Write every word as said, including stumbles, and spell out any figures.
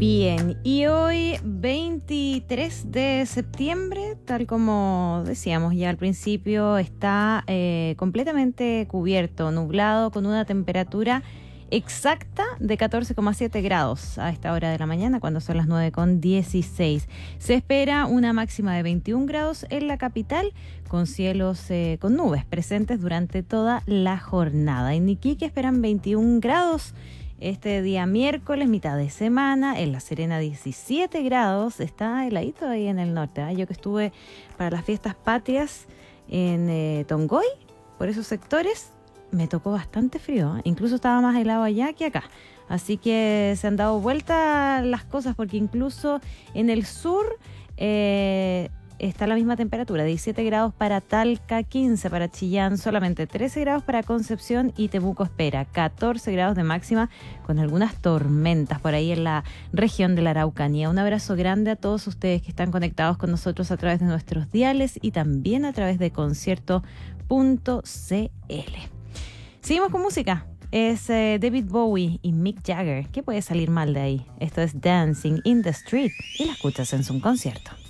Bien, y hoy veintitrés de septiembre, tal como decíamos ya al principio, está eh, completamente cubierto, nublado, con una temperatura exacta de catorce coma siete grados a esta hora de la mañana, cuando son las nueve con dieciséis. Se espera una máxima de veintiún grados en la capital, con cielos eh, con nubes presentes durante toda la jornada. En Iquique esperan veintiún grados. Este día miércoles, mitad de semana, en La Serena diecisiete grados, está heladito ahí en el norte, ¿eh? Yo que estuve para las fiestas patrias en eh, Tongoy, por esos sectores, me tocó bastante frío, ¿eh? Incluso estaba más helado allá que acá. Así que se han dado vuelta las cosas, porque incluso en el sur eh, está la misma temperatura, diecisiete grados para Talca, quince para Chillán, solamente trece grados para Concepción, y Temuco espera catorce grados de máxima, con algunas tormentas por ahí en la región de la Araucanía. Un abrazo grande a todos ustedes que están conectados con nosotros a través de nuestros diales y también a través de concierto punto c l. Seguimos con música. Es eh, David Bowie y Mick Jagger. ¿Qué puede salir mal de ahí? Esto es Dancing in the Street y la escuchas en su concierto.